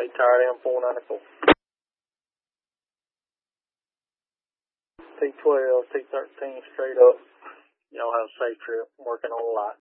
Thailand 494. T12, T13 straight up. Y'all have a safe trip. I'm working on a lot.